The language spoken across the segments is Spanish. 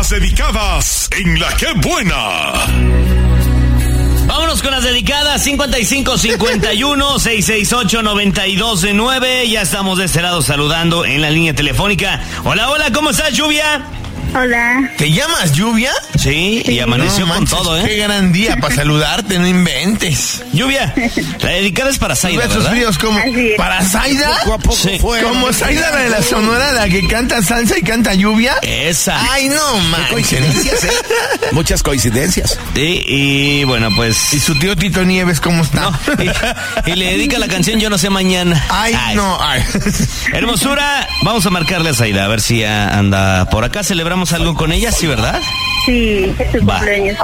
Las dedicadas en La Que Buena. Vámonos con las dedicadas. 5551-668-9209. Ya estamos de este lado saludando en la línea telefónica. Hola, hola, ¿cómo estás, Lluvia? Hola. ¿Te llamas Lluvia? Sí, y amaneció con todo, ¿eh? Qué gran día para saludarte, no inventes. Lluvia, la dedicada es para Zaida, Besos ¿verdad? fríos como... ¿Para Zaida? Sí. ¿Como Zaida, la de la Sonora, la que canta salsa y canta Lluvia? Esa. Ay, no, man. Coincidencias, ¿eh? Muchas coincidencias. Sí, y bueno, pues... ¿Y su tío Tito Nieves cómo está? No, y le dedica la canción Yo No Sé Mañana. Ay. Hermosura, vamos a marcarle a Zaida, a ver si anda por acá. ¿Celebramos algo con ella? Sí, ¿verdad? Sí, es su cumpleaños.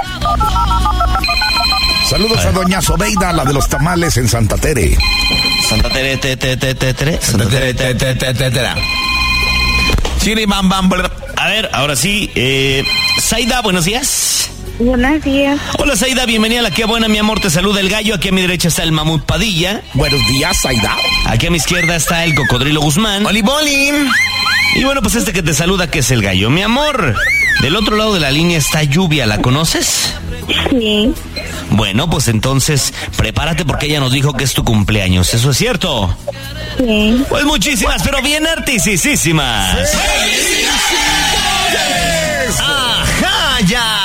Saludos a doña Sobeida, la de los tamales en Santa Tere. Santa Tere, Santa Tere. Chiri, bam, bam, A ver, ahora sí, Zaida, buenos días. Buenos días. Hola, Zaida, bienvenida a La Que Buena, mi amor, te saluda el gallo. Aquí a mi derecha está el mamut Padilla. Buenos días, Zaida. Aquí a mi izquierda está el cocodrilo Guzmán. Oli, boli. Y bueno, pues este que te saluda, que es el gallo. Mi amor, del otro lado de la línea está Lluvia, ¿la conoces? Sí. Bueno, pues entonces prepárate porque ella nos dijo que es tu cumpleaños, ¿eso es cierto? Sí. Pues muchísimas, pero bien artisísimas. ¡Ajá, ya!